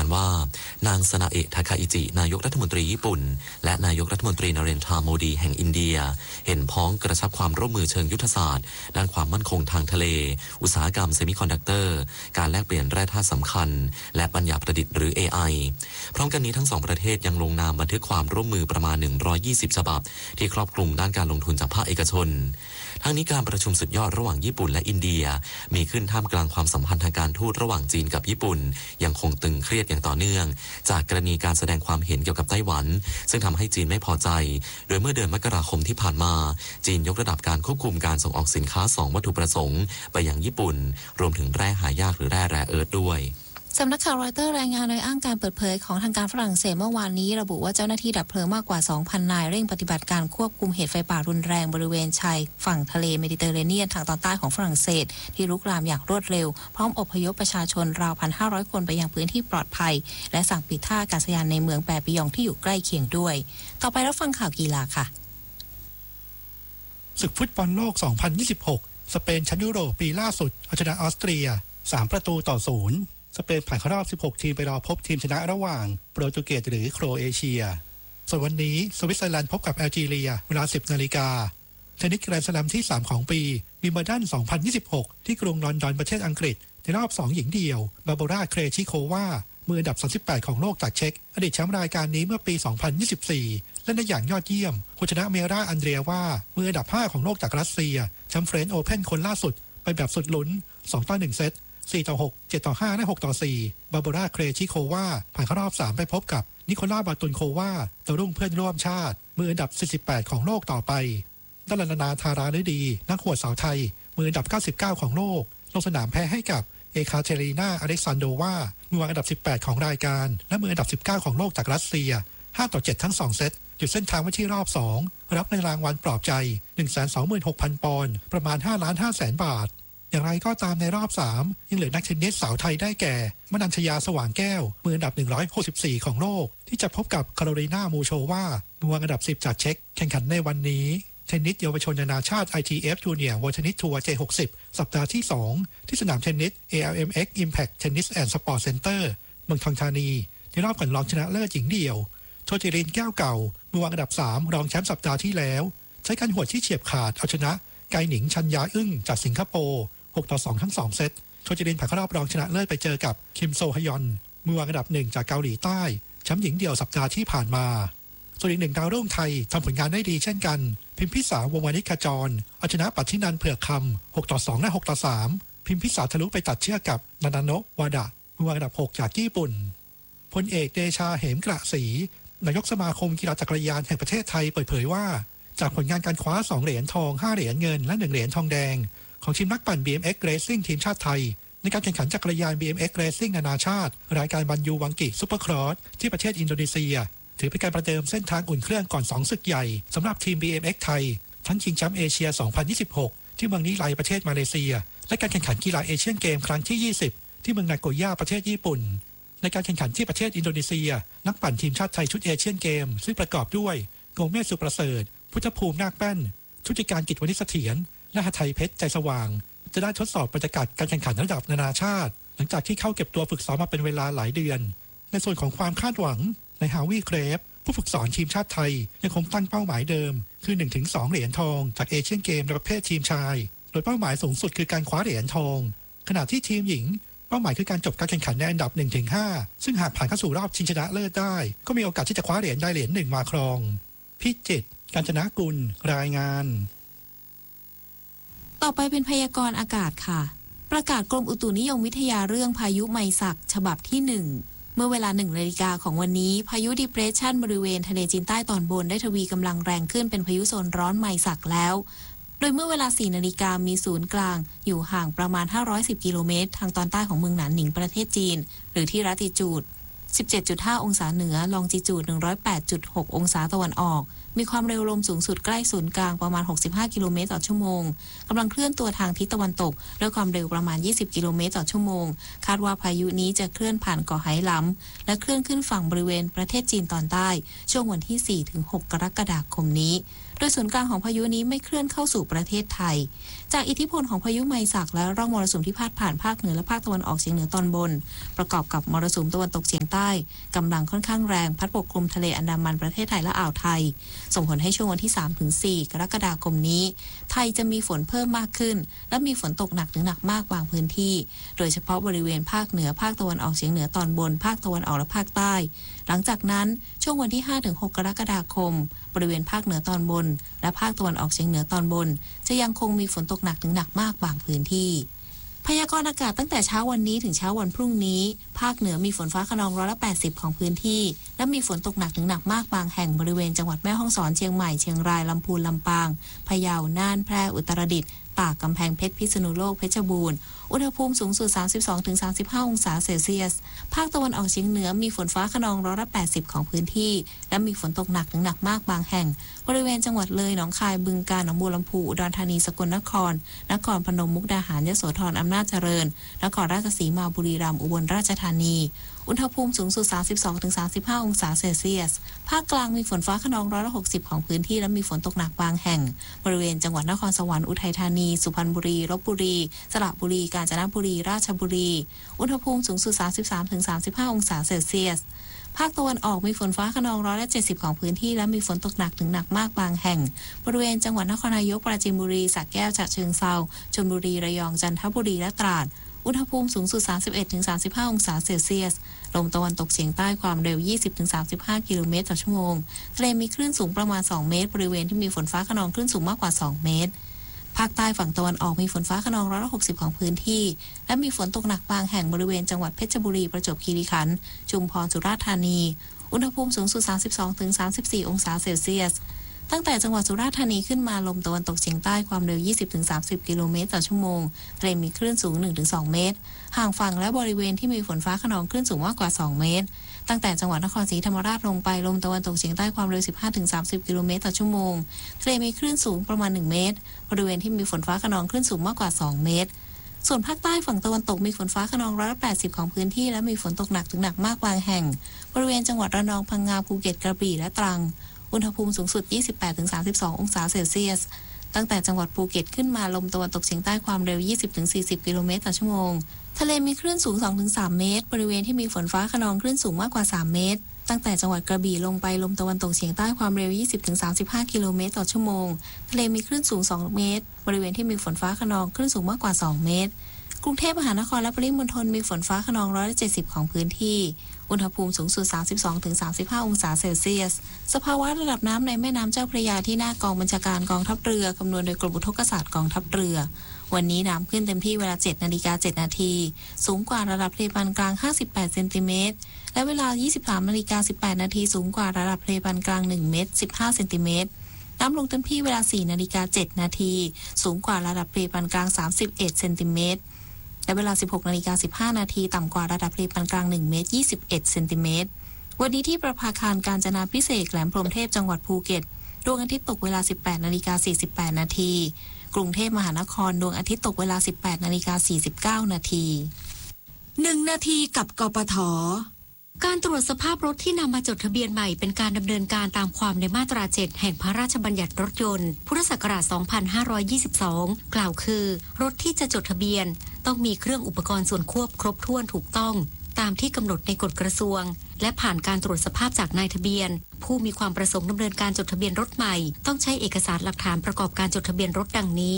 ว่านางซานาเอะ ทาคาอิจินายกรัฐมนตรีญี่ปุ่นและนายกรัฐมนตรีนเรนทรา โมดีแห่งอินเดียเห็นพ้องกระชับความร่วมมือเชิงยุทธศาสตร์ด้านความมั่นคงทางทะเลอุตสาหกรรมเซมิคอนดักเตอร์การแลกเปลี่ยนแร่ธาตุสำคัญและปัญญาประดิษฐ์หรือ AI พร้อมกันนี้ทั้งสองประเทศยังลงนามบันทึกความร่วมมือประมาณ120ฉบับที่ครอบคลุมด้านการลงทุนจากภาคเอกชนทั้งนี้การประชุมสุดยอดระหว่างญี่ปุ่นและอินเดียมีขึ้นท่ามกลางความสัมพันธ์ทางการทูตระหว่างจีนกับญี่ปุ่นยังคงตึงเครียดอย่างต่อเนื่องจากกรณีการแสดงความเห็นเกี่ยวกับไต้หวันซึ่งทำให้จีนไม่พอใจโดยเมื่อเดือนมกราคมที่ผ่านมาจีนยกระดับการควบคุมการส่งออกสินค้า2วัตถุประสงค์ไปยังญี่ปุ่นรวมถึงแร่หายากหรือแร่แรเอิร์ธด้วยสำนักข่าวรอยเตอร์รายงานโดยอ้างการเปิดเผยของทางการฝรั่งเศสเมื่อวานนี้ระบุว่าเจ้าหน้าที่ดับเพลิงมากกว่า 2,000 นายเร่งปฏิบัติการควบคุมเหตุไฟป่ารุนแรงบริเวณชายฝั่งทะเลเมดิเตอร์เรเนียนทางตอนใต้ของฝรั่งเศสที่รุกรามอย่างรวดเร็วพร้อมอพยพประชาชนราว 1,500 คนไปยังพื้นที่ปลอดภัยและสั่งปิดท่าอากาศยานในเมืองแปปิยองที่อยู่ใกล้เคียงด้วยต่อไปรับฟังข่าวกีฬาค่ะศึกฟุตบอลโลก 2026 สเปนแชมป์ยุโรปปีล่าสุดเอาชนะออสเตรีย 3-0สเปนผ่านเข้ารอบ 16 ทีมไปรอพบทีมชนะระหว่างโปรตุเกสหรือโครเอเชียส่วนวันนี้สวิตเซอร์แลนด์พบกับแอลจีเรียเวลา 10 นาฬิกาเทนนิสแกรนด์สแลมที่ 3 ของปีวิมเบิลดัน 2026 ที่กรุงลอนดอนประเทศอังกฤษในรอบ 2 หญิงเดี่ยวบาโบรา เครชิโความืออันดับ 38 ของโลกจากเช็กอดีตแชมป์รายการนี้เมื่อปี 2024 เล่นได้อย่างยอดเยี่ยมผู้ชนะเมราอันเดรียวามืออันดับ 5 ของโลกจากรัสเซียแชมป์เฟรนช์โอเพ่นคนล่าสุดไปแบบสุดลุ้น 2-1 เซต4-6 7-5 และ 6-4 บาโบรา เครชิโควาผ่านเข้ารอบ 3 ไปพบกับนิโคล่า บาตุนโควาดาวรุ่งเพื่อนร่วมชาติมืออันดับ 48 ของโลกต่อไปดารานาธาราฤดีนักหวดสาวไทยมืออันดับ 99 ของโลกลงสนามแพ้ให้กับเอคาเทรีนา อเล็กซานโดวามือวางอันดับ 18 ของรายการและมืออันดับ 19 ของโลกจากรัสเซีย 5-7 ทั้ง 2 เซตหยุดเส้นทางไว้ที่รอบ 2 รับเงินรางวัลปลอบใจ 126,000 ปอนด์ประมาณ 5,500,000 บาทอย่างไรก็ตามในรอบ 3 ยังเหลือนักเทนนิสสาวไทยได้แก่มนัญชยาสว่างแก้วมืออันดับ 164 ของโลกที่จะพบกับคาโรลีนา มูโชวามือวางอันดับ 10 จากเช็กแข่งขันในวันนี้เทนนิสเยาวชนนานาชาติ ITF Junior World Tennis Tour J60 สัปดาห์ที่ 2 ที่สนามเทนนิส ALMX Impact Tennis and Sport Center เมืองทองธานีในรอบก่อนรองชนะเลิศหญิงเดี่ยวโชจิรินแก้วเก่ามือวางอันดับ 3 รองแชมป์สัปดาห์ที่แล้วใช้การหวดที่เฉียบขาดเอาชนะไกหนิงชัญญาอึ้งจากสิงคโปร์6-2 ทั้ง 2 เซตโชจิรินผ่านเข้ารอบรองชนะเลิศไปเจอกับคิมโซฮยอนมือวางอันดับ 1 จากเกาหลีใต้แชมป์หญิงเดี่ยวสัปดาห์ที่ผ่านมาส่วนอีกหนึ่งดาวรุ่งไทยทำผลงานได้ดีเช่นกันพิมพิสาวงวานิขจรเอาชนะปัทธินันท์เผือกคำ6-2 และ 6-3 พิมพิสาทะลุไปตัดเชือกกับนานาโนะวาดะมือวางอันดับ 6 จากญี่ปุ่นพลเอกเดชาเหมกระศรีนายกสมาคมกีฬาจักรยานแห่งประเทศไทยเปิดเผยว่าจากผลงานการคว้า2 เหรียญทอง5 เหรียญเงินและ1 เหรียญทองแดงของทีมนักปั่น BMX Racing ทีมชาติไทยในการแข่งขันจักรยาน BMX Racing นานาชาติรายการบันยูวังกิซุปเปอร์ครอสที่ประเทศอินโดนีเซียถือเป็นการประเดิมเส้นทางอุ่นเครื่องก่อน2 ศึกใหญ่สำหรับทีม BMX ไทยทั้งชิงแชมป์เอเชีย 2026 ที่เมืองนิไลประเทศมาเลเซียและการแข่งขันกีฬาเอเชียนเกมครั้งที่ 20 ที่เมืองนาโกย่าประเทศญี่ปุ่นในการแข่งขันที่ประเทศอินโดนีเซียนักปั่นทีมชาติไทยชุดเอเชียนเกมซึ่งประกอบด้วยโกเมศสุประเสริฐพุทธภูมินาคแป้นชุติการกิจวณิชเสถียรและหทัยเพชรใจสว่างจะได้ทดสอบบรรยากาศการแข่งขันระดับนานาชาติหลังจากที่เข้าเก็บตัวฝึกซ้อมมาเป็นเวลาหลายเดือนในส่วนของความคาดหวังในฮาวิเครฟผู้ฝึกสอนทีมชาติไทยยังคงตั้งเป้าหมายเดิมคือ 1-2 เหรียญทองจากเอเชียนเกมในประเภททีมชายโดยเป้าหมายสูงสุดคือการคว้าเหรียญทองขณะที่ทีมหญิงเป้าหมายคือการจบการแข่งขันในอันดับ 1-5 ซึ่งหากผ่านเข้าสู่รอบชิงชนะเลิศได้ก็มีโอกาสที่จะคว้าเหรียญได้เหรียญ1มาครองพิจิตร กาญจนกุลรายงานต่อไปเป็นพยากรณ์อากาศค่ะประกาศกรมอุตุนิยมวิทยาเรื่องพายุไมซักฉบับที่1เมื่อเวลา 1 นาฬิกาของวันนี้พายุดิเพรสชันบริเวณทะเลจีนใต้ตอนบนได้ทวีกำลังแรงขึ้นเป็นพายุโซนร้อนไมซักแล้วโดยเมื่อเวลา 4 นาฬิกามีศูนย์กลางอยู่ห่างประมาณ510 กิโลเมตรทางตอนใต้ของเมืองหนานหนิงประเทศจีนหรือที่ลัติจูด 17.5 องศาเหนือลองจิจูด 108.6 องศาตะวันออกมีความเร็วลมสูงสุดใกล้ศูนย์กลางประมาณ65 กิโลเมตรต่อชั่วโมงกำลังเคลื่อนตัวทางทิศตะวันตกด้วยความเร็วประมาณ20 กิโลเมตรต่อชั่วโมงคาดว่าพายุนี้จะเคลื่อนผ่านเกาะไหหลำและเคลื่อนขึ้นฝั่งบริเวณประเทศจีนตอนใต้ช่วงวันที่ 4-6 กรกฎาคมนี้โดยศูนย์กลางของพายุนี้ไม่เคลื่อนเข้าสู่ประเทศไทยจากอิทธิพลของพายุไมศักและร่องมรสุมที่พาดผ่านภาคเหนือและภาคตะวันออกเฉียงเหนือตอนบนประกอบกับมรสุมตะวันตกเฉียงใต้กำลังค่อนข้างแรงพัดปกคลุมทะเลอันดามันประเทศไทยและอ่าวไทยส่งผลให้ช่วงวันที่ 3-4 กรกฎาคมนี้ไทยจะมีฝนเพิ่มมากขึ้นและมีฝนตกหนักถึงหนักมากบางพื้นที่โดยเฉพาะบริเวณภาคเหนือภาคตะวันออกเฉียงเหนือตอนบนภาคตะวันออกและภาคใต้หลังจากนั้นช่วงวันที่ 5-6 กรกฎาคมบริเวณภาคเหนือตอนบนและภาคตะวันออกเฉียงเหนือตอนบนจะยังคงมีฝนตกหนักถึงหนักมากบางพื้นที่พยากรณ์อากาศตั้งแต่เช้าวันนี้ถึงเช้าวันพรุ่งนี้ภาคเหนือมีฝนฟ้าคะนอง80%ของพื้นที่และมีฝนตกหนักถึงหนักมากบางแห่งบริเวณจังหวัดแม่ฮ่องสอนเชียงใหม่เชียงรายลำพูนลำปางพะเยาน่านแพร่อุตรดิตถ์ตากกำแพงเพชรพิษณุโลกเพชรบูรณ์อุณหภูมิสูงสุด 32-35 องศาเซลเซียสภาคตะวันออกเฉียงเหนือมีฝนฟ้าคะนอง80%ของพื้นที่และมีฝนตกหนักถึงหนักมากบางแห่งบริเวณจังหวัดเลยหนองคายบึงกาฬหนองบัวลำพูอุดรธานีสกลนครนครพนมมุกดาหารยโสธรอำนาจเจริญนครราชสีมาบุรีรัมย์อุบลราชธานีอุณหภูมิสูงสุด 32-35 องศาเซลเซียสภาคกลางมีฝนฟ้าคะนอง60%ของพื้นที่และมีฝนตกหนักบางแห่งบริเวณจังหวัดนครสวรรค์อุทัยธานีสุพรรณบุรีลพบุรีสระบุรีกาญจนบุรีราชบุรีอุณหภูมิสูงสุด 33-35 องศาเซลเซียสภาคตะวันออกมีฝนฟ้าคะนอง70%ของพื้นที่และมีฝนตกหนักถึงหนักมากบางแห่งบริเวณจังหวัดนครนายกปราจีนบุรีสระแก้วฉะเชิงเทราชลบุรีระยองจันทบุรีและตราดอุณหภูมิสูงสุด 31-35 องศาเซลเซียสลมตะวันตกเฉียงใต้ความเร็ว 20-35 กิโลเมตรต่อชั่วโมงทะเลมีคลื่นสูงประมาณ 2 เมตรบริเวณที่มีฝนฟ้าคะนองคลื่นสูงมากกว่า 2 เมตรภาคใต้ฝั่งตะวันออกมีฝนฟ้าคะนอง60%ของพื้นที่และมีฝนตกหนักบางแห่งบริเวณจังหวัดเพชรบุรีประจวบคีรีขันธ์ชุมพรสุราษฎร์ธานีอุณหภูมิสูงสุด 32-34 องศาเซลเซียสตั้งแต่จังหวัดสุราษฎร์ธานีขึ้นมาลมตะวันตกเฉียงใต้ความเร็ว 20-30 กิโลเมตรต่อชั่วโมงทะเลมีคลื่นสูง 1-2 เมตรห่างฝั่งและบริเวณที่มีฝนฟ้าคะนองคลื่นสูงมากกว่า 2 เมตรตั้งแต่จังหวัดนครศรีธรรมราชลงไปลมตะวันตกเฉียงใต้ความเร็ว 15-30 กิโลเมตรต่อชั่วโมงทะเลมีคลื่นสูงประมาณ 1 เมตรบริเวณที่มีฝนฟ้าคะนองคลื่นสูงมากกว่า 2 เมตรส่วนภาคใต้ฝั่งตะวันตกมีฝนฟ้าคะนอง80%ของพื้นที่และมีฝนตกหนักถึงหนักมากบางแห่งบริเวณจังหวัดระนองพังงาภูเก็ตกระบี่และตรังอุณหภูมิสูงสุด 28-32 องศาเซลเซียสตั้งแต่จังหวัดภูเก็ตขึ้นมาลมตะวันตกเฉียงใต้ความเร็ว 20-40 กิโลเมตรต่อชั่วโมงทะเลมีคลื่นสูง 2-3 เมตรบริเวณที่มีฝนฟ้าคะนองคลื่นสูงมากกว่า 3 เมตรตั้งแต่จังหวัดกระบี่ลงไปลมตะวันตกเฉียงใต้ความเร็ว 20-35 กิโลเมตรต่อชั่วโมงทะเลมีคลื่นสูง 2 เมตรบริเวณที่มีฝนฟ้าคะนองคลื่นสูงมากกว่า 2 เมตรกรุงเทพมหานครและปริมณฑลมีฝนฟ้าคะนอง70%ของพื้นที่อุณหภูมิสูงสุด 32-35 องศาเซลเซียสสภาวะระดับน้ำในแม่น้ำเจ้าพระยาที่หน้ากองบัญชาการกองทัพเรือคำนวณโดยกรมอุทกศาสตร์กองทัพเรือวันนี้น้ำขึ้นเต็มที่เวลา 7:07 นาทีสูงกว่าระดับทะเลปานกลาง58เซนติเมตรและเวลา 23:18 นาทีสูงกว่าระดับทะเลปานกลาง1เมตร15เซนติเมตรน้ำลงเต็มที่เวลา 4:07 นาทีสูงกว่าระดับทะเลปานกลาง31เซนติเมตรและเวลา 16:15 นาทีต่ำกว่าระดับทะเลปานกลาง1เมตร21เซนติเมตรวันนี้ที่ประภาคารกาญจนาภิเษกแหลมพรหมเทพจังหวัดภูเก็ตดวงอาทิตย์ตกเวลา 18:48 นาทีกรุงเทพมหานครดวงอาทิตย์ตกเวลา 18:49 นาที1 นาทีกับกปท. การตรวจสภาพรถที่นำมาจดทะเบียนใหม่เป็นการดำเนินการตามความในมาตรา 7 แห่งพระราชบัญญัติรถยนต์พุทธศักราช 2522 กล่าวคือรถที่จะจดทะเบียนต้องมีเครื่องอุปกรณ์ส่วนควบครบถ้วนถูกต้องตามที่กำหนดในกฎกระทรวงและผ่านการตรวจสภาพจากนายทะเบียนผู้มีความประสงค์ดำเนินการจดทะเบียนรถใหม่ต้องใช้เอกสารหลักฐานประกอบการจดทะเบียนรถดังนี้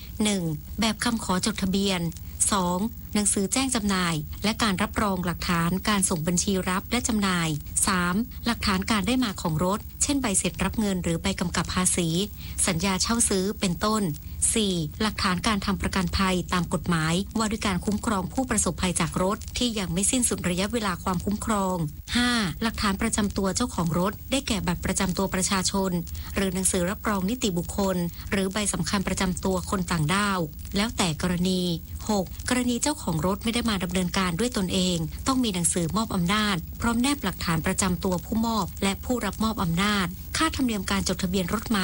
1. แบบคำขอจดทะเบียน 2. หนังสือแจ้งจำหน่ายและการรับรองหลักฐานการส่งบัญชีรับและจำหน่าย 3. หลักฐานการได้มาของรถเช่นใบเสร็จรับเงินหรือใบกำกับภาษีสัญญาเช่าซื้อเป็นต้น 4. หลักฐานการทำประกันภัยตามกฎหมายว่าด้วยการคุ้มครองผู้ประสบภัยจากรถที่ยังไม่สิ้นสุดระยะเวลาความคุ้มครอง 5. หลักฐานประจำตัวเจ้าของรถได้แก่บัตรประจำตัวประชาชนหรือหนังสือรับรองนิติบุคคลหรือใบสำคัญประจำตัวคนต่างด้าวแล้วแต่กรณี 6. กรณีเจ้าของรถไม่ได้มาดำเนินการด้วยตนเองต้องมีหนังสือมอบอำนาจพร้อมแนบหลักฐานประจำตัวผู้มอบและผู้รับมอบอำนาจค่าธรรมเนียมการจดทะเบียนรถใหม่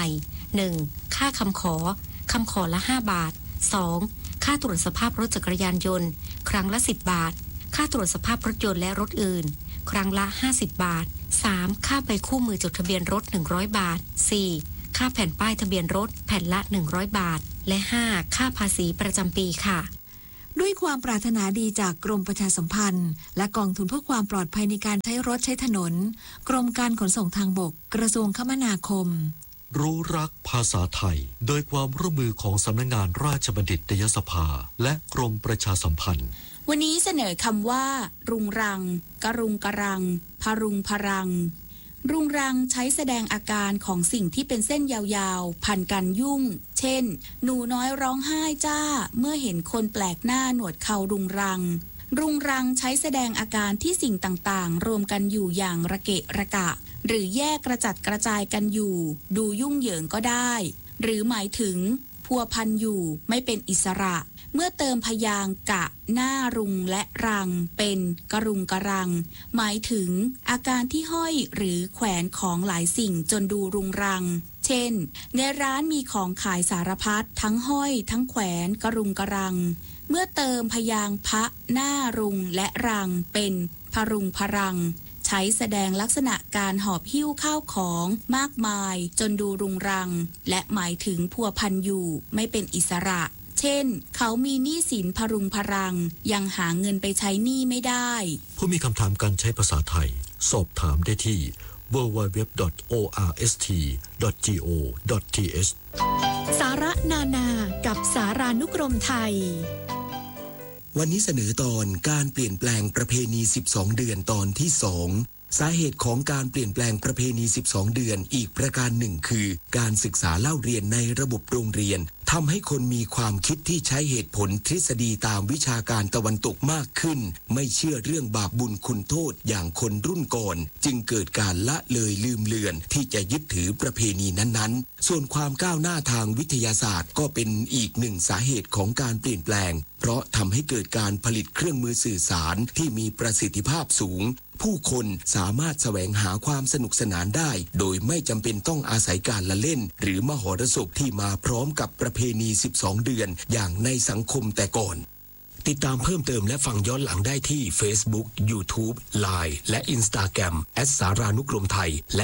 1. ค่าคำขอละ5 บาท 2. ค่าตรวจสภาพรถจักรยานยนต์ครั้งละ10 บาทค่าตรวจสภาพรถยนต์และรถอื่นครั้งละ50 บาท 3. ค่าใบคู่มือจดทะเบียนรถ100 บาท 4. ค่าค่าแผ่นป้ายทะเบียนรถแผ่นละ100 บาทและ5ค่าภาษีประจำปีค่ะด้วยความปรารถนาดีจากกรมประชาสัมพันธ์และกองทุนเพื่อความปลอดภัยในการใช้รถใช้ถนนกรมการขนส่งทางบกกระทรวงคมนาคมรู้รักภาษาไทยโดยความร่วมมือของสำนักงานราชบัณฑิตยสภาและกรมประชาสัมพันธ์วันนี้เสนอคำว่ารุงรังกรุงกรังพรุงพรังรุงรังใช้แสดงอาการของสิ่งที่เป็นเส้นยาวๆพันกันยุ่งเช่นหนูน้อยร้องไห้จ้าเมื่อเห็นคนแปลกหน้าหนวดเขารุงรังรุงรังใช้แสดงอาการที่สิ่งต่างๆรวมกันอยู่อย่างระเกะระกะหรือแยกกระจัดกระจายกันอยู่ดูยุ่งเหยิงก็ได้หรือหมายถึงพัวพันอยู่ไม่เป็นอิสระเมื่อเติมพยางค์กะหน้ารุงและรังเป็นกรุงกรังหมายถึงอาการที่ห้อยหรือแขวนของหลายสิ่งจนดูรุงรังเช่นในร้านมีของขายสารพัดทั้งห้อยทั้งแขวนกรุงกรังเมื่อเติมพยางค์พะหน้ารุงและรังเป็นพรุงพรังใช้แสดงลักษณะการหอบหิ้วข้าวของมากมายจนดูรุงรังและหมายถึงพัวพันอยู่ไม่เป็นอิสระเช่นเขามีหนี้สินพรุงพรังยังหาเงินไปใช้หนี้ไม่ได้ผู้มีคำถามการใช้ภาษาไทยสอบถามได้ที่ www.orst.go.th สาระนานากับสารานุกรมไทยวันนี้เสนอตอนการเปลี่ยนแปลงประเพณี12เดือนตอนที่2สาเหตุของการเปลี่ยนแปลงประเพณี12เดือนอีกประการหนึ่งคือการศึกษาเล่าเรียนในระบบโรงเรียนทำให้คนมีความคิดที่ใช้เหตุผลทฤษฎีตามวิชาการตะวันตกมากขึ้นไม่เชื่อเรื่องบาปบุญคุณโทษอย่างคนรุ่นก่อนจึงเกิดการละเลยลืมเลือนที่จะยึดถือประเพณีนั้นๆส่วนความก้าวหน้าทางวิทยาศาสตร์ก็เป็นอีกหนึ่งสาเหตุของการเปลี่ยนแปลงเพราะทำให้เกิดการผลิตเครื่องมือสื่อสารที่มีประสิทธิภาพสูงผู้คนสามารถแสวงหาความสนุกสนานได้โดยไม่จำเป็นต้องอาศัยการละเล่นหรือมหรสพที่มาพร้อมกับประเพณี12เดือนอย่างในสังคมแต่ก่อนติดตามเพิ่มเติมและฟังย้อนหลังได้ที่ Facebook YouTube Line และ Instagram @สารานุกรมไทยและ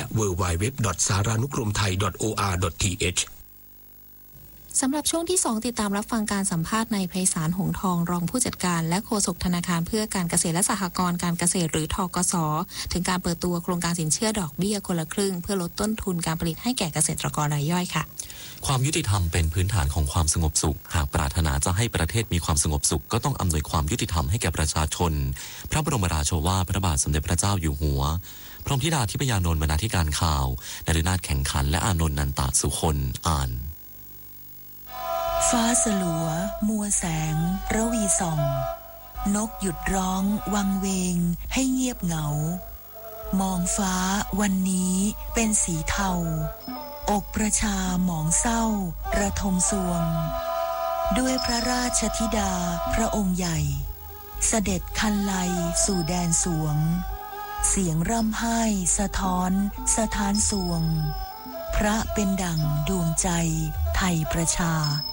www.saranukromthai.or.th สำหรับช่วงที่2ติดตามรับฟังการสัมภาษณ์ในไพศาลหงส์ทองรองผู้จัดการและโฆษกธนาคารเพื่อการเกษตรและสหกรณ์การเกษตรหรือธกส.ถึงการเปิดตัวโครงการสินเชื่อดอกเบี้ยคนละครึ่งเพื่อลดต้นทุนการผลิตให้แก่เกษตรกรรายย่อยค่ะความยุติธรรมเป็นพื้นฐานของความสงบสุขหากปรารถนาจะให้ประเทศมีความสงบสุขก็ต้องอำนวยความยุติธรรมให้แก่ประชาชนพระบรมราโชวาทพระบาทสมเด็จพระเจ้าอยู่หัวพระธิดาธิปยานนท์บรรณาธิการข่าวนฤนาถแข่งขันและอานนท์นันตสุคนอ่านฟ้าสลัวมัวแสงระวีส่องนกหยุดร้องวังเวงให้เงียบเหงามองฟ้าวันนี้เป็นสีเทาอกประชาหมองเศร้าระทมสวงด้วยพระราชธิดาพระองค์ใหญ่เสด็จคันไลสู่แดนสวงเสียงร่ำไห้สะท้อนสถานสวงพระเป็นดั่งดวงใจไทยประชา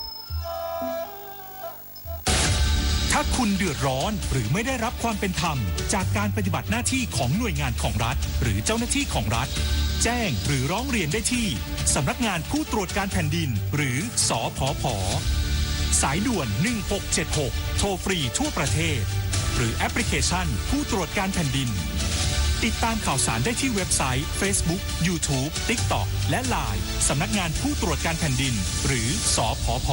ถ้าคุณเดือดร้อนหรือไม่ได้รับความเป็นธรรมจากการปฏิบัติหน้าที่ของหน่วยงานของรัฐหรือเจ้าหน้าที่ของรัฐแจ้งหรือร้องเรียนได้ที่สำนักงานผู้ตรวจการแผ่นดินหรือสผผ.สายด่วน1676โทรฟรีทั่วประเทศหรือแอปพลิเคชันผู้ตรวจการแผ่นดินติดตามข่าวสารได้ที่เว็บไซต์ Facebook YouTube TikTok และ LINE สำนักงานผู้ตรวจการแผ่นดินหรือสผผ.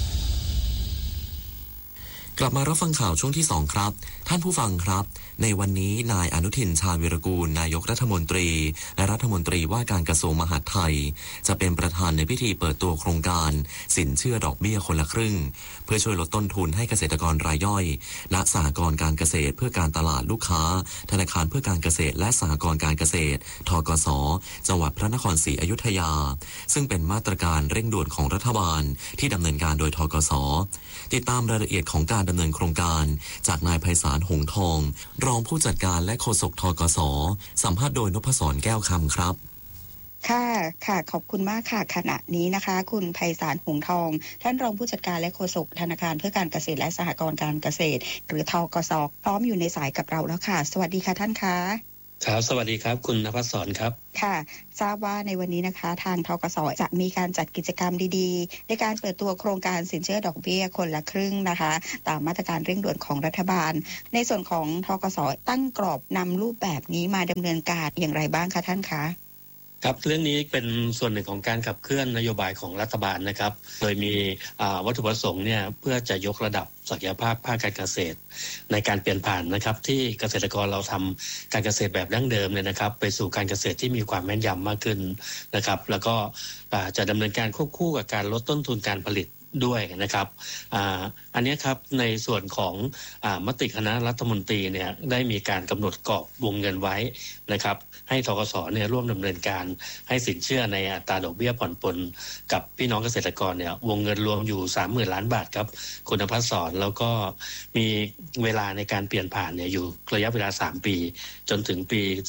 กลับมารับฟังข่าวช่วงที่2ครับท่านผู้ฟังครับในวันนี้นายอนุทินชาญวิรากูลนายกรัฐมนตรีและรัฐมนตรีว่าการกระทรวงมหาดไทยจะเป็นประธานในพิธีเปิดตัวโครงการสินเชื่อดอกเบี้ยคนละครึ่งเพื่อช่วยลดต้นทุนให้เกษตรกรรายย่อยและสหกรณ์การเกษตรเพื่อการตลาดลูกค้าธนาคารเพื่อการเกษตรและสหกรณ์การเกษตรธกส.จังหวัดพระนครศรีอยุธยาซึ่งเป็นมาตรการเร่งด่วนของรัฐบาลที่ดำเนินการโดยธกส.ติดตามรายละเอียดของการดำเนินโครงการจากนายไพศาลหงส์ทองรองผู้จัดการและโฆษกธกส.สัมภาษณ์โดยนพศรแก้วคำครับค่ะขอบคุณมากค่ะขณะนี้นะคะคุณไพศาลหงส์ทองท่านรองผู้จัดการและโฆษกธนาคารเพื่อการเกษตรและสหกรณ์การเกษตรหรือธกส.พร้อมอยู่ในสายกับเราแล้วค่ะสวัสดีค่ะท่านคะครับสวัสดีครับคุณณภัสสรครับค่ะทราบว่าในวันนี้นะคะทางธกส.จะมีการจัดกิจกรรมดีๆในการเปิดตัวโครงการสินเชื่อดอกเบี้ยคนละครึ่งนะคะตามมาตรการเร่งด่วนของรัฐบาลในส่วนของธกส.ตั้งกรอบนำรูปแบบนี้มาดำเนินการอย่างไรบ้างคะท่านคะครับเรื่องนี้เป็นส่วนหนึ่งของการขับเคลื่อนนโยบายของรัฐบาลนะครับโดยมีวัตถุประสงค์เนี่ยเพื่อจะยกระดับศักยภาพภาคการเกษตรในการเปลี่ยนผ่านนะครับที่เกษตรกรเราทำการเกษตรแบบดั้งเดิมเนี่ยนะครับไปสู่การเกษตรที่มีความแม่นยำมากขึ้นนะครับแล้วก็จะดำเนินการควบคู่กับการลดต้นทุนการผลิตด้วยนะครับอันนี้ครับในส่วนของมติคณะรัฐมนตรีเนี่ยได้มีการกำหนดกรอบวงเงินไว้นะครับให้ธกส.เนี่ยร่วมดำเนินการให้สินเชื่อในอัตราดอกเบี้ยผ่อนปลนกับพี่น้องเกษตรกรเนี่ยวงเงินรวมอยู่ 30,000 ล้านบาทครับคุณณภัสสรแล้วก็มีเวลาในการเปลี่ยนผ่านเนี่ยอยู่ระยะเวลา3ปีจนถึงปี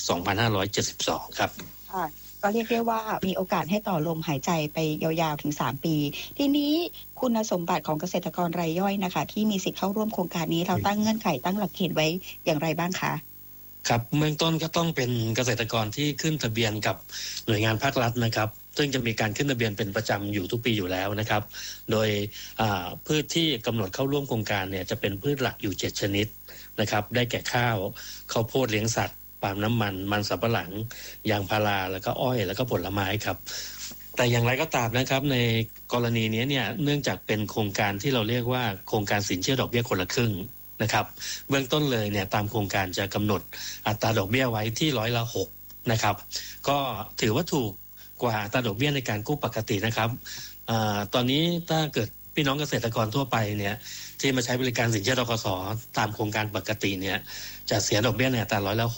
2572 ครับก็เรียกได้ว่ามีโอกาสให้ต่อลมหายใจไปยาวๆถึง3ปีทีนี้คุณสมบัติของเกษตรกรรายย่อยนะคะที่มีสิทธิ์เข้าร่วมโครงการนี้เราตั้งเงื่อนไขตั้งหลักเกณฑ์ไว้อย่างไรบ้างคะครับเบื้องต้นก็ต้องเป็นเกษตรกรที่ขึ้นทะเบียนกับหน่วยงานภาครัฐนะครับซึ่งจะมีการขึ้นทะเบียนเป็นประจำอยู่ทุกปีอยู่แล้วนะครับโดยพืชที่กำหนดเข้าร่วมโครงการเนี่ยจะเป็นพืชหลักอยู่7ชนิดนะครับได้แก่ข้าวโพดเลี้ยงสัตว์ปาล์มน้ำมันสำปะหลังยางพาราแล้วก็อ้อยแล้วก็ผลไม้ครับแต่อย่างไรก็ตามนะครับในกรณีนี้เนี่ยเนื่องจากเป็นโครงการที่เราเรียกว่าโครงการสินเชื่อดอกเบี้ยคนละครึ่งนะครับเบื้องต้นเลยเนี่ยตามโครงการจะกำหนดอัตราดอกเบี้ยไว้ที่6%นะครับก็ถือว่าถูกกว่าอัตราดอกเบี้ยในการกู้ปกตินะครับตอนนี้ถ้าเกิดพี่น้องเกษตรกรทั่วไปเนี่ยที่มาใช้บริการสินเชื่อธกส.ตามโครงการปกติเนี่ยจะเสียดอกเบี้ยในอัตรา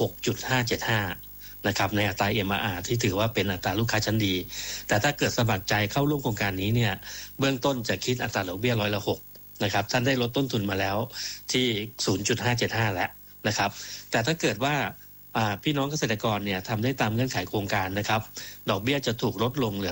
6.575นะครับในอัตรา MRR ที่ถือว่าเป็นอัตราลูกค้าชั้นดีแต่ถ้าเกิดสมัครใจเข้าร่วมโครงการนี้เนี่ยเบื้องต้นจะคิดอัตราดอกเบี้ย6%นะครับท่านได้ลดต้นทุนมาแล้วที่ 0.575 แล้วนะครับแต่ถ้าเกิดว่าพี่น้องเกษตรกรเนี่ยทำได้ตามเงื่อนไขโครงการนะครับดอกเบี้ยจะถูกลดลงเหลือ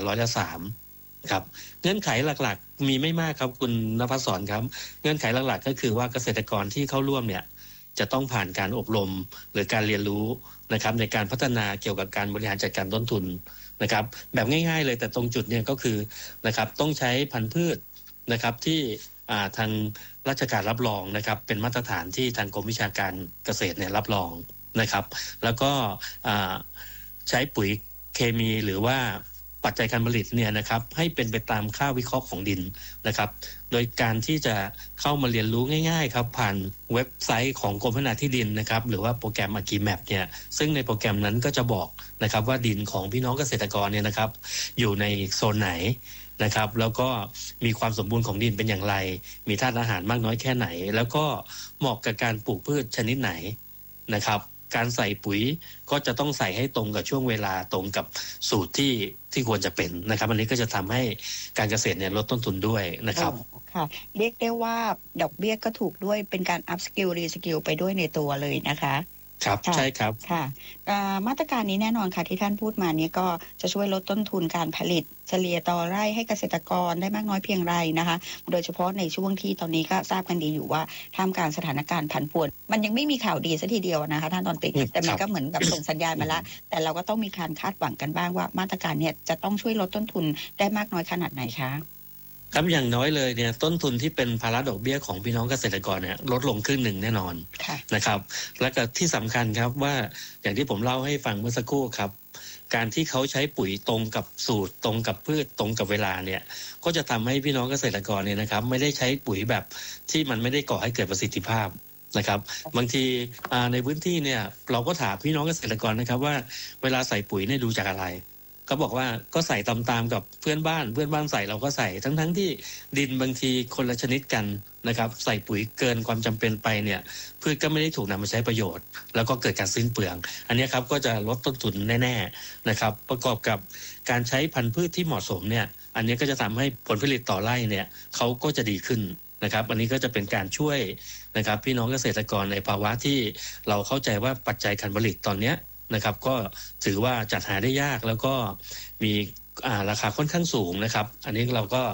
3%ครับเงื่อนไขหลักๆมีไม่มากครับคุณณภัสสรครับเงื่อนไขหลักๆก็คือว่าเกษตรกรที่เข้าร่วมเนี่ยจะต้องผ่านการอบรมหรือการเรียนรู้นะครับในการพัฒนาเกี่ยวกับการบริหารจัดการต้นทุนนะครับแบบง่ายๆเลยแต่ตรงจุดเนี่ยก็คือนะครับต้องใช้พันธุ์พืชนะครับที่ทางราชการรับรองนะครับเป็นมาตรฐานที่ทางกรมวิชาการเกษตรเนี่ยรับรองนะครับแล้วก็ใช้ปุ๋ยเคมีหรือว่าปัจจัยการผลิตเนี่ยนะครับให้เป็นไปตามค่าวิเคราะห์ของดินนะครับโดยการที่จะเข้ามาเรียนรู้ง่ายๆครับผ่านเว็บไซต์ของกรมพัฒนาที่ดินนะครับหรือว่าโปรแกรม AgriMap เนี่ยซึ่งในโปรแกรมนั้นก็จะบอกนะครับว่าดินของพี่น้องเกษตรกรเนี่ยนะครับอยู่ในโซนไหนนะครับแล้วก็มีความสมบูรณ์ของดินเป็นอย่างไรมีธาตุอาหารมากน้อยแค่ไหนแล้วก็เหมาะกับการปลูกพืชชนิดไหนนะครับการใส่ปุ๋ยก็จะต้องใส่ให้ตรงกับช่วงเวลาตรงกับสูตรที่ควรจะเป็นนะครับอันนี้ก็จะทำให้การเกษตรเนี่ยลดต้นทุนด้วยนะครับค่ะเรียกได้ว่าดอกเบี้ยก็ถูกด้วยเป็นการ up skill re skill ไปด้วยในตัวเลยนะคะครับใช่ครับค่ะมาตรการนี้แน่นอนค่ะที่ท่านพูดมานี้ก็จะช่วยลดต้นทุนการผลิตเฉลี่ยต่อไร่ให้เกษตรกรได้มากน้อยเพียงไรนะคะโดยเฉพาะในช่วงที่ตอนนี้ก็ทราบกันดีอยู่ว่าท่ามกลางสถานการณ์ผันผวนมันยังไม่มีข่าวดีซะทีเดียวนะคะท่านตอนติแต่มันก็เหมือนกับส่งสัญญาณมาแล้วแต่เราก็ต้องมีการคาดหวังกันบ้างว่ามาตรการเนี่ยจะต้องช่วยลดต้นทุนได้มากน้อยขนาดไหนคะครับอย่างน้อยเลยเนี่ยต้นทุนที่เป็นภาระดอกเบี้ยของพี่น้องเกษตรกรเนี่ยลดลงครึ่งหนึ่งแน่นอนนะครับและก็ที่สำคัญครับว่าอย่างที่ผมเล่าให้ฟังเมื่อสักครู่ครับการที่เขาใช้ปุ๋ยตรงกับสูตรตรงกับพืชตรงกับเวลาเนี่ยก็จะทำให้พี่น้องเกษตรกรเนี่ยนะครับไม่ได้ใช้ปุ๋ยแบบที่มันไม่ได้ก่อให้เกิดประสิทธิภาพนะครับบางทีในพื้นที่เนี่ยเราก็ถามพี่น้องเกษตรกรนะครับว่าเวลาใส่ปุ๋ยเนี่ยดูจากอะไรก็บอกว่าก็ใส่ตามๆกับเพื่อนบ้านใส่เราก็ใส่ทั้งที่ดินบางทีคนละชนิดกันนะครับใส่ปุ๋ยเกินความจำเป็นไปเนี่ยพืชก็ไม่ได้ถูกนำมาใช้ประโยชน์แล้วก็เกิดการสิ้นเปลืองอันนี้ครับก็จะลดต้นทุนแน่ๆนะครับประกอบกับการใช้พันธุ์พืชที่เหมาะสมเนี่ยอันนี้ก็จะทำให้ผลผลิตต่อไร่เนี่ยเขาก็จะดีขึ้นนะครับอันนี้ก็จะเป็นการช่วยนะครับพี่น้องเกษตรกรในภาวะที่เราเข้าใจว่าปัจจัยการผลิตตอนนี้นะครับก็ถือว่าจัดหาได้ยากแล้วก็มีราคาค่อนข้างสูงนะครับอันนี้เราก็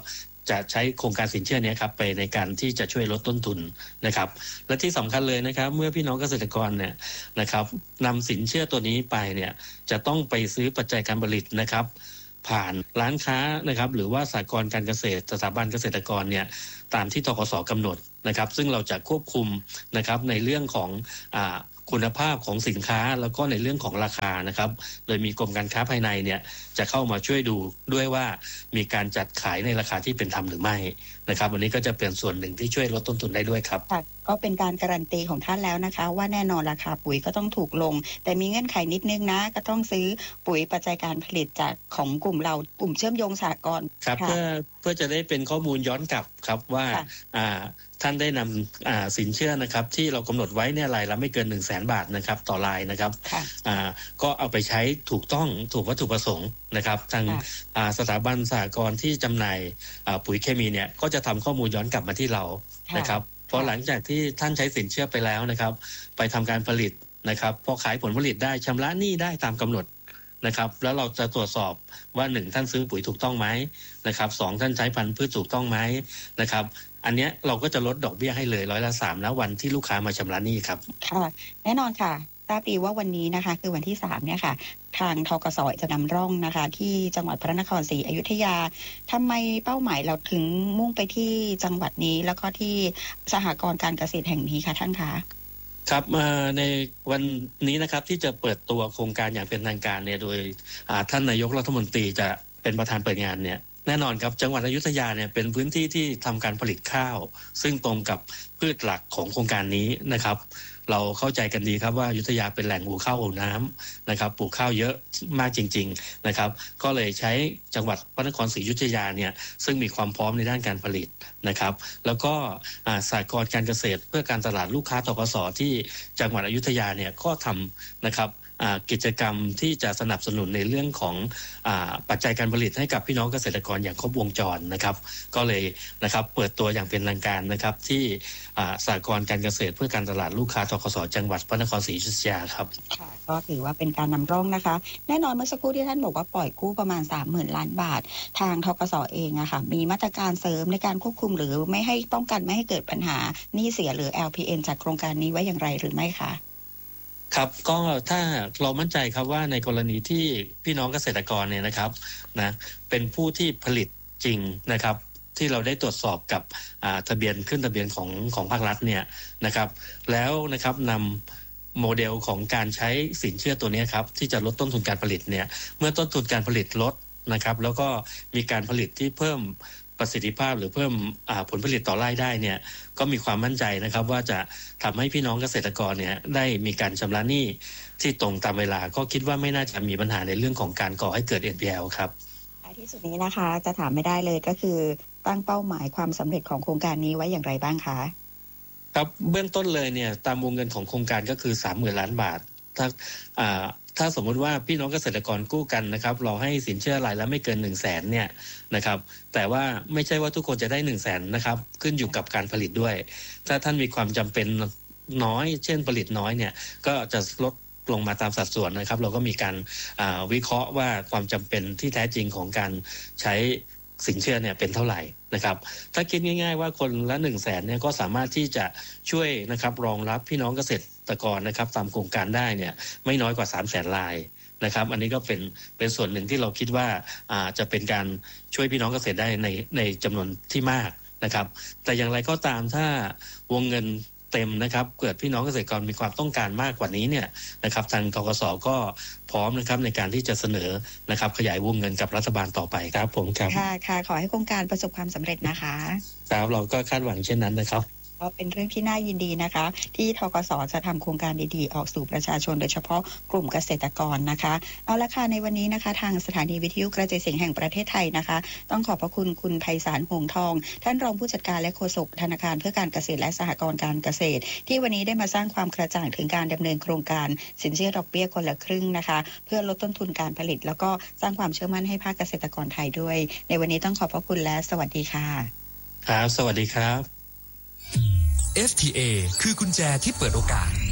จะใช้โครงการสินเชื่อนี้ครับไปในการที่จะช่วยลดต้นทุนนะครับและที่สำคัญเลยนะครับเมื่อพี่น้องเกษตรกรเนี่ยนะครับนำสินเชื่อตัวนี้ไปเนี่ยจะต้องไปซื้อปัจจัยการผลิตนะครับผ่านร้านค้านะครับหรือว่าสหกรณ์การเกษตรสถาบันเกษตรกรเนี่ยตามที่ธกส.กำหนดนะครับซึ่งเราจะควบคุมนะครับในเรื่องของคุณภาพของสินค้าแล้วก็ในเรื่องของราคานะครับโดยมีกรมการค้าภายในเนี่ยจะเข้ามาช่วยดูด้วยว่ามีการจัดขายในราคาที่เป็นธรรมหรือไม่นะครับวันนี้ก็จะเป็นส่วนหนึ่งที่ช่วยลดต้นทุนได้ด้วยครับก็เป็นการการันตีของท่านแล้วนะคะว่าแน่นอนราคาปุ๋ยก็ต้องถูกลงแต่มีเงื่อนไขนิดนึงนะก็ต้องซื้อปุ๋ยปัจจัยการผลิตจากของกลุ่มเรากลุ่มเชื่อมโยงสหกรณ์ครับเพื่อจะได้เป็นข้อมูลย้อนกลับครับว่าท่านได้นำสินเชื่อนะครับที่เรากำหนดไว้เนี่ยรายละไม่เกิน 100,000 บาทนะครับต่อรายนะครับก็เอาไปใช้ถูกต้องถูกวัตถุประสงค์นะครับทางสถาบันสหกรณ์ที่จำหน่ายปุ๋ยเคมีเนี่ยก็จะทำข้อมูลย้อนกลับมาที่เรานะครับเพราะหลังจากที่ท่านใช้สินเชื่อไปแล้วนะครับไปทำการผลิตนะครับพอขายผลผลิตได้ชำระหนี้ได้ตามกำหนดนะครับแล้วเราจะตรวจสอบว่า1ท่านซื้อปุ๋ยถูกต้องไหมนะครับ2ท่านใช้พันธุ์พืชถูกต้องไหมนะครับอันเนี้ยเราก็จะลดดอกเบี้ยให้เลย3%นะวันที่ลูกค้ามาชำระหนี้ครับค่ะแน่นอนค่ะทราบดีว่าวันนี้นะคะคือวันที่3เนี่ยค่ะทางธกส.จะนำร่องนะคะที่จังหวัดพระนครศรีอยุธยาทำไมเป้าหมายเราถึงมุ่งไปที่จังหวัดนี้แล้วก็ที่สหกรณ์การเกษตรแห่งนี้ค่ะท่านคะครับในวันนี้นะครับที่จะเปิดตัวโครงการอย่างเป็นทางการเนี่ยโดยท่านนายกรัฐมนตรีจะเป็นประธานเปิดงานเนี่ยแน่นอนครับจังหวัดอยุธยาเนี่ยเป็นพื้นที่ที่ทำการผลิตข้าวซึ่งตรงกับพืชหลักของโครงการนี้นะครับเราเข้าใจกันดีครับว่าอยุธยาเป็นแหล่งปลูกข้าวโอน้ำนะครับปลูกข้าวเยอะมากจริงๆนะครับก็เลยใช้จังหวัดพระนครศรีอยุธยาเนี่ยซึ่งมีความพร้อมในด้านการผลิตนะครับแล้วก็สหกรณ์การเกษตรเพื่อการตลาดลูกค้าธกส.ที่จังหวัดอยุธยาเนี่ยก็ทำนะครับกิจกรรมที่จะสนับสนุนในเรื่องของปัจจัยการผลิตให้กับพี่น้องเกษตรกรอย่างครบวงจรนะครับก็เลยนะครับเปิดตัวอย่างเป็นทางการนะครับที่สหกรณ์การเกษตรเพื่อการตลาดลูกค้าธกส.จังหวัดพระนครศรีอยุธยาครับค่ะก็ถือว่าเป็นการนำร่องนะคะแน่นอนเมื่อสักครู่ที่ท่านบอกว่าปล่อยกู้ประมาณ 30,000 ล้านบาททางธกส.เองอะค่ะมีมาตรการเสริมในการควบคุมหรือไม่ให้ป้องกันไม่ให้เกิดปัญหาหนี้เสียหรือ LPN จากโครงการนี้ไว้อย่างไรหรือไม่คะครับก็ถ้าเรามั่นใจครับว่าในกรณีที่พี่น้องเกษตรกรเนี่ยนะครับนะเป็นผู้ที่ผลิตจริงนะครับที่เราได้ตรวจสอบกับทะเบียนขึ้นทะเบียนของภาครัฐเนี่ยนะครับแล้วนะครับนำโมเดลของการใช้สินเชื่อตัวนี้ครับที่จะลดต้นทุนการผลิตเนี่ยเมื่อต้นทุนการผลิตลดนะครับแล้วก็มีการผลิตที่เพิ่มประสิทธิภาพหรือเพิ่มผลผลิตต่อไร่ได้เนี่ยก็มีความมั่นใจนะครับว่าจะทำให้พี่น้องเกษตรกรเนี่ยได้มีการชำระหนี้ที่ตรงตามเวลาก็คิดว่าไม่น่าจะมีปัญหาในเรื่องของการก่อให้เกิด NPL ครับท้ายที่สุดนี้นะคะจะถามไม่ได้เลยก็คือตั้งเป้าหมายความสำเร็จของโครงการนี้ไว้อย่างไรบ้างคะครับเบื้องต้นเลยเนี่ยตามวงเงินของโครงการก็คือ 30,000 ล้านบาทถ้าสมมติว่าพี่น้องเกษตรกรกู้กันนะครับเราให้สินเชื่อรายละไม่เกิน 100,000 เนี่ยนะครับแต่ว่าไม่ใช่ว่าทุกคนจะได้ 100,000 นะครับขึ้นอยู่กับการผลิตด้วยถ้าท่านมีความจำเป็นน้อยเช่นผลิตน้อยเนี่ยก็จะลดลงมาตามสัดส่วนนะครับเราก็มีการวิเคราะห์ว่าความจำเป็นที่แท้จริงของการใช้สินเชื่อเนี่ยเป็นเท่าไหร่นะครับถ้าคิดง่ายๆว่าคนละ 100,000 เนี่ยก็สามารถที่จะช่วยนะครับรองรับพี่น้องเกษตรกรนะครับตามโครงการได้เนี่ยไม่น้อยกว่า 300,000 รายนะครับอันนี้ก็เป็นส่วนหนึ่งที่เราคิดว่าจะเป็นการช่วยพี่น้องเกษตรได้ในจำนวนที่มากนะครับแต่อย่างไรก็ตามถ้าวงเงินเต็มนะครับเกิดพี่น้องเกษตรกรมีความต้องการมากกว่านี้เนี่ยนะครับทางธกส.ก็พร้อมนะครับในการที่จะเสนอนะครับขยายวงเงินกับรัฐบาลต่อไปครับผมครับค่ะขอให้โครงการประสบความสำเร็จนะคะครับเราก็คาดหวังเช่นนั้นนะครับก็เป็นเรื่องที่น่ายินดีนะคะที่ธกส.จะทำโครงการดีๆออกสู่ประชาชนโดยเฉพาะกลุ่มเกษตรกรนะคะเอาละค่ะในวันนี้นะคะทางสถานีวิทยุกระจายเสียงแห่งประเทศไทยนะคะต้องขอบพระคุณคุณไพศาลหงส์ทองท่านรองผู้จัดการและโฆษกธนาคารเพื่อการเกษตรและสหกรณ์การเกษตรที่วันนี้ได้มาสร้างความกระจ่างถึงการดำเนินโครงการสินเชื่อดอกเบี้ยคนละครึ่งนะคะเพื่อลดต้นทุนการผลิตแล้วก็สร้างความเชื่อมั่นให้ภาคเกษตรกรไทยด้วยในวันนี้ต้องขอบพระคุณและสวัสดีค่ะครับสวัสดีครับ FTA คือกุญแจที่เปิดโอกาส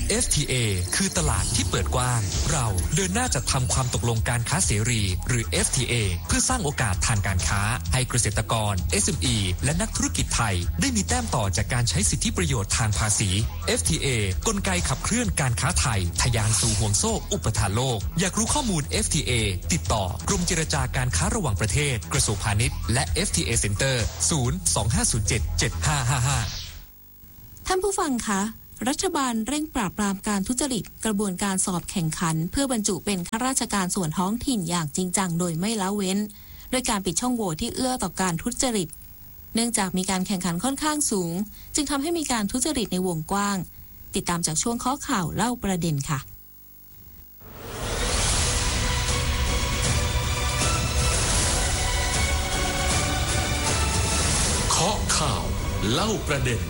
FTA คือตลาดที่เปิดกว้างเราเดินหน้าจัดทำความตกลงการค้าเสรีหรือ FTA เพื่อสร้างโอกาสทางการค้าให้เกษตรกร SME และนักธุรกิจไทยได้มีแต้มต่อจากการใช้สิทธิประโยชน์ทางภาษี FTA กลไกขับเคลื่อนการค้าไทยทะยานสู่ห่วงโซ่อุปทานโลกอยากรู้ข้อมูล FTA ติดต่อกรมเจรจาการค้าระหว่างประเทศกระทรวงพาณิชย์และ FTA Center 025077555 ท่านผู้ฟังคะรัฐบาลเร่งปราบปรามการทุจริตกระบวนการสอบแข่งขันเพื่อบรรจุเป็นข้าราชการส่วนท้องถิ่นอย่างจริงจังโดยไม่ละเว้นโดยการปิดช่องโหว่ที่เอื้อต่อการทุจริตเนื่องจากมีการแข่งขันค่อนข้างสูงจึงทำให้มีการทุจริตในวงกว้างติดตามจากช่วงข้อข่าวเล่าประเด็นค่ะข้อข่าวเล่าประเด็น